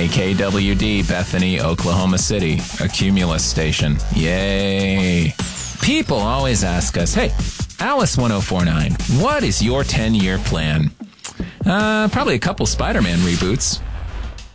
KWD, Bethany, Oklahoma City, a Cumulus station. Yay. People always ask us, hey, Alice 1049, what is your 10-year plan? Probably a couple Spider-Man reboots.